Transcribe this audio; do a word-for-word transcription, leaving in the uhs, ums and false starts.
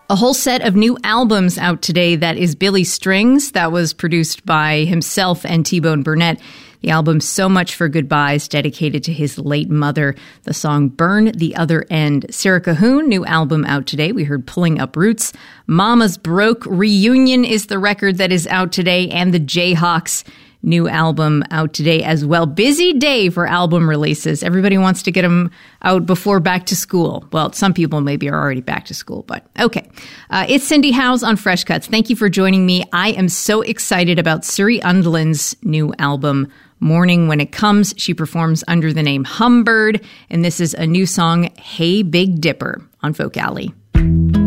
A whole set of new albums out today. That is Billy Strings. That was produced by himself and T-Bone Burnett. The album So Much for Goodbyes, dedicated to his late mother. The song Burn the Other End. Sarah Cahoon, new album out today. We heard Pulling Up Roots. Mama's Broke Reunion is the record that is out today. And the Jayhawks, new album out today as well. Busy day for album releases. Everybody wants to get them out before back to school. Well, some people maybe are already back to school, but okay. Uh, it's Cindy Howes on Fresh Cuts. Thank you for joining me. I am so excited about Suri Undland's new album, Morning When It Comes. She performs under the name Humbird, and this is a new song, Hey Big Dipper, on Folk Alley.